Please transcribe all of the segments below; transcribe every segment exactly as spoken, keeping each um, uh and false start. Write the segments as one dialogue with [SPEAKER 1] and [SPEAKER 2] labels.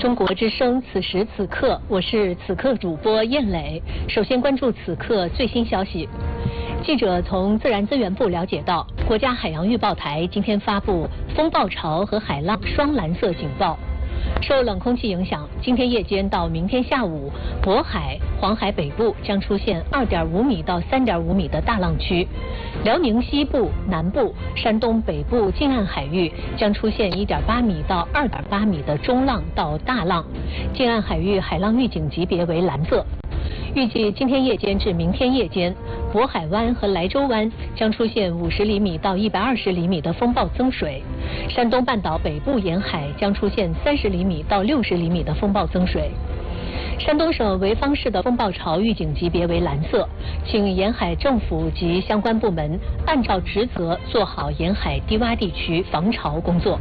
[SPEAKER 1] 中国之声，此时此刻，我是此刻主播燕磊。首先关注此刻最新消息。记者从自然资源部了解到，国家海洋预报台今天发布风暴潮和海浪双蓝色警报。受冷空气影响，今天夜间到明天下午，渤海、黄海北部将出现二点五米到三点五米的大浪区；辽宁西部、南部、山东北部近岸海域将出现一点八米到二点八米的中浪到大浪，近岸海域海浪预警级别为蓝色。预计今天夜间至明天夜间，渤海湾和莱州湾将出现五十厘米到一百二十厘米的风暴增水，山东半岛北部沿海将出现三十厘米到六十厘米的风暴增水。山东省潍坊市的风暴潮预警级别为蓝色，请沿海政府及相关部门按照职责做好沿海低洼地区防潮工作。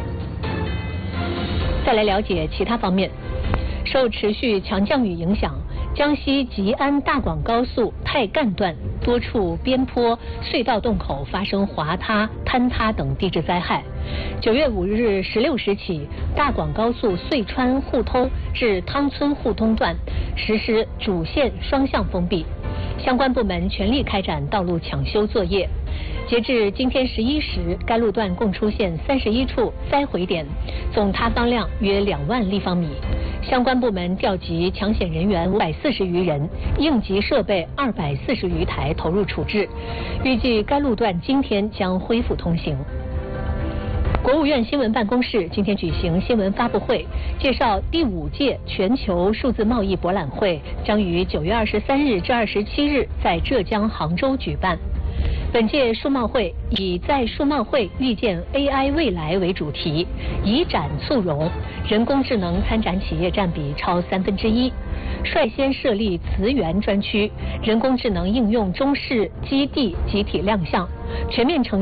[SPEAKER 1] 再来了解其他方面，受持续强降雨影响，江西吉安大广高速太干段多处边坡、隧道洞口发生滑塌、坍塌等地质灾害。九月五日十六时起，大广高速遂川互通至汤村互通段实施主线双向封闭，相关部门全力开展道路抢修作业。截至今天十一时，该路段共出现三十一处灾毁点，总塌方量约两万立方米。相关部门调集抢险人员五百四十余人，应急设备二百四十余台投入处置。预计该路段今天将恢复通行。国务院新闻办公室今天举行新闻发布会，介绍第五届全球数字贸易博览会将于九月二十三日至二十七日在浙江杭州举办。本届数贸会以在数贸会遇见 A I 未来为主题，以展促融，人工智能参展企业占比超三分之一，率先设立磁源专区，人工智能应用中试基地集体亮相，全面呈